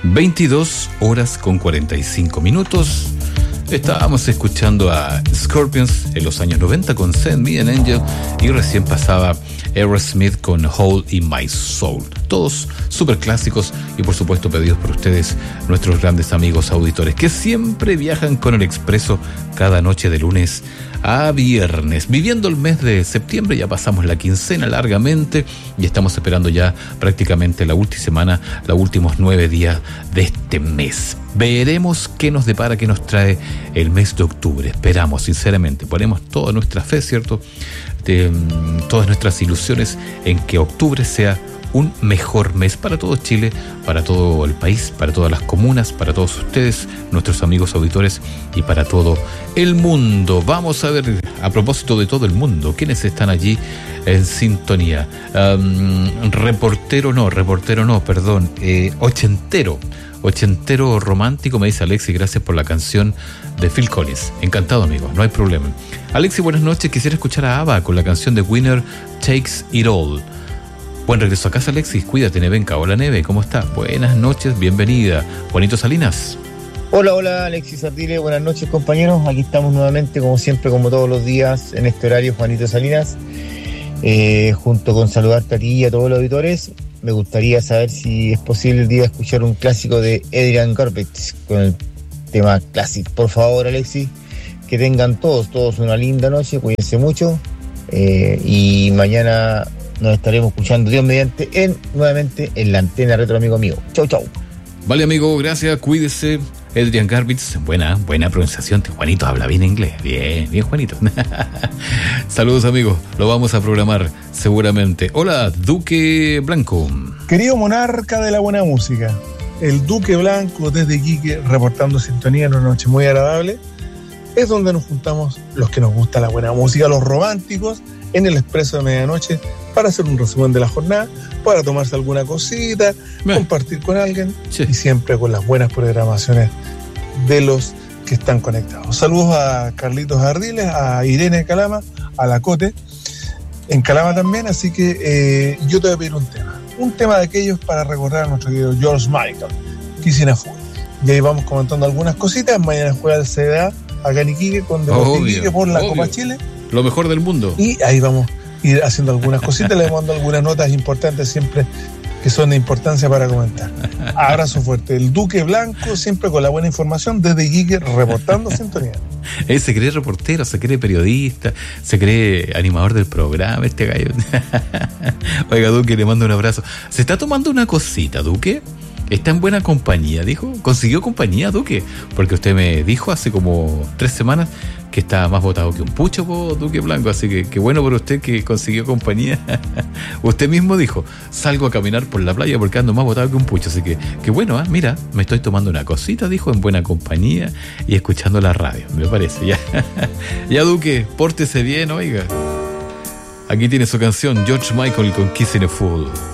22 horas con 45 minutos. Estábamos escuchando a Scorpions en los años 90 con Send Me an Angel y recién pasaba Aerosmith con Hole in My Soul. Todos súper clásicos y por supuesto pedidos por ustedes, nuestros grandes amigos auditores que siempre viajan con el Expreso cada noche de lunes a viernes. Viviendo el mes de septiembre, ya pasamos la quincena largamente y estamos esperando ya prácticamente la última semana, los últimos 9 días de este mes. Veremos qué nos depara, qué nos trae el mes de octubre. Esperamos, sinceramente, ponemos toda nuestra fe, ¿cierto? Todas nuestras ilusiones en que octubre sea un mejor mes para todo Chile, para todo el país, para todas las comunas, para todos ustedes, nuestros amigos auditores y para todo el mundo. Vamos a ver, a propósito de todo el mundo, ¿quiénes están allí en sintonía? Reportero no, perdón, ochentero romántico, me dice Alexi, gracias por la canción de Phil Collins. Encantado, amigo, no hay problema. Alexi, buenas noches, quisiera escuchar a ABBA con la canción de Winner Takes It All. Buen regreso a casa, Alexis. Cuídate, Nevenka. Hola, Neve, ¿cómo estás? Buenas noches, bienvenida. Juanito Salinas. Hola, Alexis Ardile. Buenas noches, compañeros. Aquí estamos nuevamente, como siempre, como todos los días, en este horario, Juanito Salinas. Junto con saludarte a ti y a todos los auditores, me gustaría saber si es posible el día escuchar un clásico de Adrian Garbett con el tema Classic. Por favor, Alexis, que tengan todos una linda noche, cuídense mucho y mañana nos estaremos escuchando, Dios mediante, nuevamente en la antena retro, amigo mío. Chau. Vale, amigo, gracias, cuídese. Adrian Garbitz, buena pronunciación. Juanito habla bien inglés. Bien, Juanito. Saludos, amigos. Lo vamos a programar seguramente. Hola, Duque Blanco. Querido monarca de la buena música, el Duque Blanco desde Iquique, reportando sintonía en una noche muy agradable. Es donde nos juntamos los que nos gusta la buena música, los románticos, en el Expreso de Medianoche, para hacer un resumen de la jornada, para tomarse alguna cosita, compartir con alguien, sí, y siempre con las buenas programaciones de los que están conectados. Saludos a Carlitos Ardiles, a Irene Calama, a la Cote en Calama también, así que yo te voy a pedir un tema de aquellos para recordar a nuestro querido George Michael, Kissing a Fool. Y ahí vamos comentando algunas cositas. Mañana juega el CDA acá en Iquique con Deportivo Iquique por la Copa Chile. Lo mejor del mundo. Y ahí vamos a ir haciendo algunas cositas, le mando algunas notas importantes siempre que son de importancia para comentar. Abrazo fuerte. El Duque Blanco, siempre con la buena información desde Iquique, reportando sintonía. Él se cree reportero, se cree periodista, se cree animador del programa, este gallo. Oiga, Duque, le mando un abrazo. ¿Se está tomando una cosita, Duque? ¿Está en buena compañía, dijo? ¿Consiguió compañía, Duque? Porque usted me dijo hace como 3 semanas que estaba más votado que un pucho, Duque Blanco, así que qué bueno por usted que consiguió compañía. Usted mismo dijo, salgo a caminar por la playa porque ando más votado que un pucho, así que qué bueno, mira, me estoy tomando una cosita, dijo, en buena compañía y escuchando la radio, me parece, ya. Ya, Duque, pórtese bien, oiga. Aquí tiene su canción, George Michael con Kissing a Fool.